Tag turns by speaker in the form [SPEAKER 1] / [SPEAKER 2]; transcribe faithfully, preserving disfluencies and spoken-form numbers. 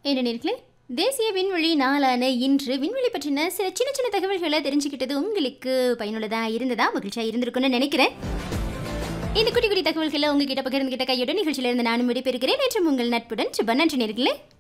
[SPEAKER 1] என்ன நேர்களே, தேசிய விண்வெளி நாளான இன்று விண்வெளி பற்றின சில சின்ன சின்ன தகவல்களை தெரிஞ்சுக்கிட்டது உங்களுக்கு பயனுள்ளதா இருந்ததா, மகிழ்ச்சியா இருந்திருக்கும்னு நினைக்கிறேன். இந்த குட்டி குட்டி தகவல்களை உங்ககிட்ட பகிர்ந்துகிட்ட கையோட நிகழ்ச்சியில இருந்து நானும் விடைபெறுகிறேன். மற்றும் உங்கள் நட்புடன் சுப. நன்றி நேர்களே.